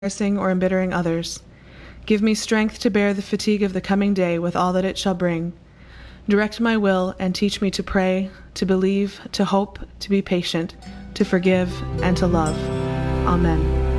embarrassing or embittering others. Give me strength to bear the fatigue of the coming day with all that it shall bring. Direct my will and teach me to pray, to believe, to hope, to be patient, to forgive, and to love. Amen.